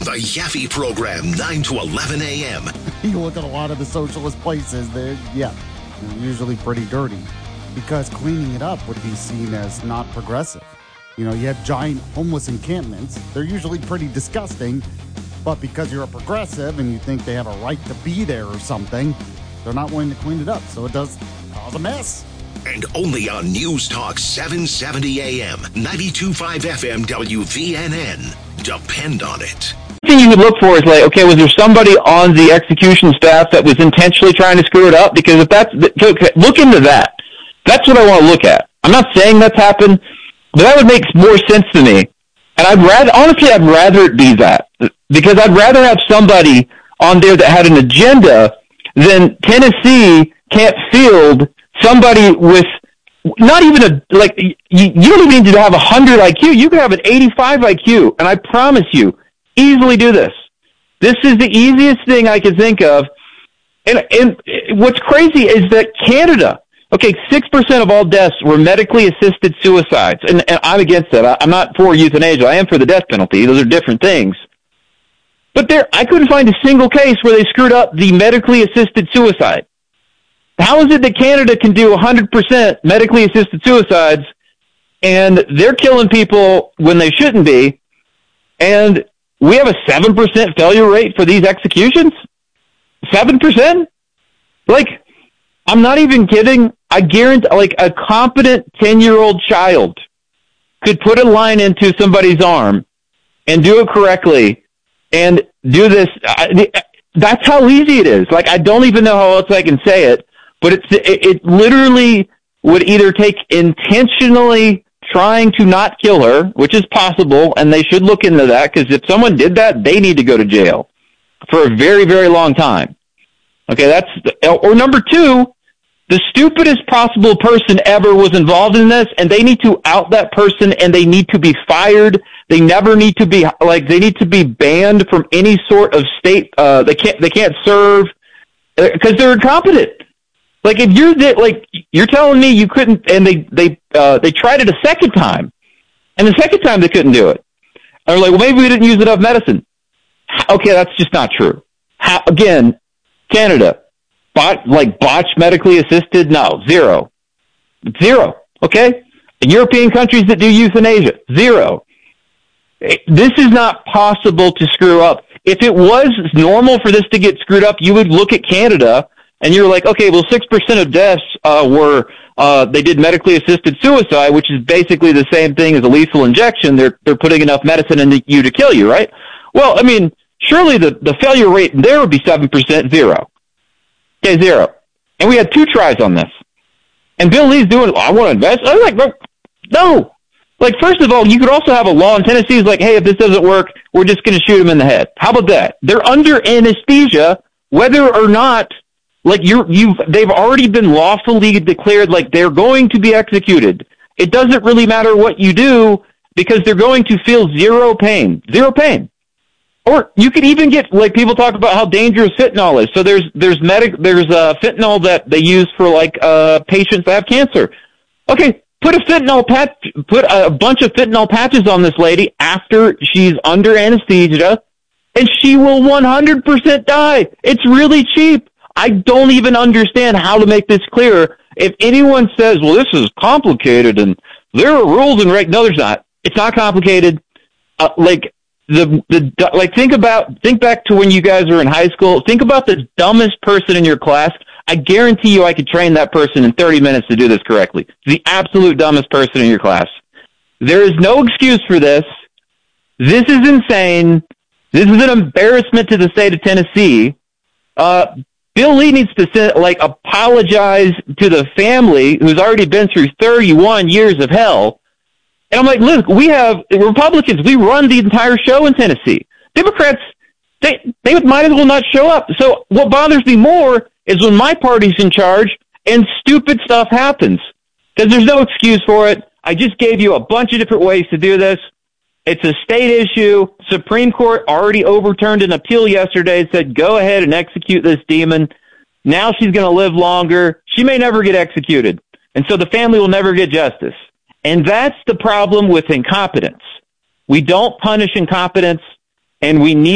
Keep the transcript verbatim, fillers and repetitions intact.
The Yaffe Program, nine to eleven a.m. You look at a lot of the socialist places, they're, yeah, they're usually pretty dirty because cleaning it up would be seen as not progressive. You know, you have giant homeless encampments. They're usually pretty disgusting, but because you're a progressive and you think they have a right to be there or something, they're not willing to clean it up, so it does cause a mess. And only on News Talk seven seventy a.m., ninety-two point five F M W V N N. Depend on it. The thing you would look for is like, okay, was there somebody on the execution staff that was intentionally trying to screw it up? Because if that's, okay, look into that. That's what I want to look at. I'm not saying that's happened, but that would make more sense to me. And I'd rather, honestly, I'd rather it be that. Because I'd rather have somebody on there that had an agenda than Tennessee can't field somebody with not even a, like, you, you don't even need to have a one hundred I Q. You can have an eighty-five I Q, and I promise you, easily do this. This is the easiest thing I can think of. And, and what's crazy is that Canada, okay, six percent of all deaths were medically assisted suicides. And, and I'm against that. I, I'm not for euthanasia. I am for the death penalty. Those are different things. But there, I couldn't find a single case where they screwed up the medically assisted suicide. How is it that Canada can do one hundred percent medically assisted suicides and they're killing people when they shouldn't be, and we have a seven percent failure rate for these executions? seven percent? Like, I'm not even kidding. I guarantee, like, a competent ten-year-old child could put a line into somebody's arm and do it correctly and do this. I, that's how easy it is. Like, I don't even know how else I can say it, but it's, it, it literally would either take intentionally trying to not kill her, which is possible, and they should look into that, because if someone did that, they need to go to jail for a very, very long time. Okay, that's, or number two, the stupidest possible person ever was involved in this, and they need to out that person, and they need to be fired. They never need to be, like, they need to be banned from any sort of state, uh, they can't, they can't serve, because they're incompetent. Like, if you're the, like, you're telling me you couldn't, and they, they, uh, they tried it a second time, and the second time they couldn't do it. And they're like, well, maybe we didn't use enough medicine. Okay, that's just not true. How, again, Canada, bot, like, botched medically assisted? No, zero. Zero, okay? European countries that do euthanasia, zero. This is not possible to screw up. If it was normal for this to get screwed up, you would look at Canada, and you're like, okay, well, six percent of deaths uh, were, uh, they did medically assisted suicide, which is basically the same thing as a lethal injection. They're, they're putting enough medicine into you to kill you, right? Well, I mean, surely the, the failure rate there would be seven percent, zero. Okay, zero. And we had two tries on this. And Bill Lee's doing, I want to invest. I was like, no. Like, first of all, you could also have a law in Tennessee is like, hey, if this doesn't work, we're just going to shoot him in the head. How about that? They're under anesthesia, whether or not, like, you're, you've, they've already been lawfully declared, like, they're going to be executed. It doesn't really matter what you do because they're going to feel zero pain. Zero pain. Or you could even get, like, people talk about how dangerous fentanyl is. So there's, there's medic, there's, uh, fentanyl that they use for, like, uh, patients that have cancer. Okay, put a fentanyl patch, put a bunch of fentanyl patches on this lady after she's under anesthesia, and she will one hundred percent die. It's really cheap. I don't even understand how to make this clearer. If anyone says, well, this is complicated and there are rules and regs, no, there's not. It's not complicated. Uh, like, the, the, like, think about, think back to when you guys were in high school. Think about the dumbest person in your class. I guarantee you I could train that person in thirty minutes to do this correctly. The absolute dumbest person in your class. There is no excuse for this. This is insane. This is an embarrassment to the state of Tennessee. Uh, Bill Lee needs to, send, like, apologize to the family who's already been through thirty-one years of hell. And I'm like, look, we have Republicans. We run the entire show in Tennessee. Democrats, they they might as well not show up. So what bothers me more is when my party's in charge and stupid stuff happens. Because there's no excuse for it. I just gave you a bunch of different ways to do this. It's a state issue. Supreme Court already overturned an appeal yesterday, said go ahead and execute this demon. Now she's going to live longer. She may never get executed. And so the family will never get justice. And that's the problem with incompetence. We don't punish incompetence, and we need